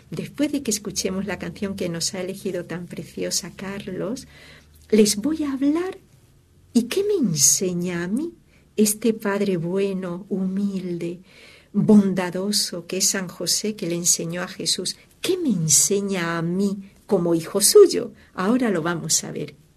después de que escuchemos la canción que nos ha elegido tan preciosa Carlos, les voy a hablar. ¿Y qué me enseña a mí este Padre bueno, humilde, bondadoso que es San José, que le enseñó a Jesús? ¿Qué me enseña a mí como hijo suyo? Ahora lo vamos a ver.